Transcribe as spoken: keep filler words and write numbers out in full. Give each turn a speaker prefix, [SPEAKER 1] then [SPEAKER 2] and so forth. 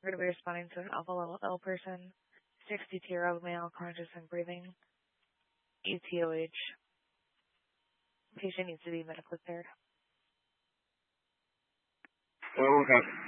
[SPEAKER 1] We're going to be responding to an alpha level L person, sixty-two-year-old male, conscious and breathing, E T O H. Patient needs to be medically cleared.
[SPEAKER 2] Oh, okay.